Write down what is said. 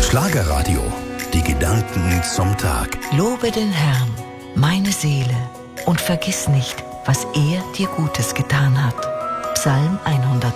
Schlagerradio. Die Gedanken zum Tag. Lobe den Herrn, meine Seele, und vergiss nicht, was er dir Gutes getan hat. Psalm 103.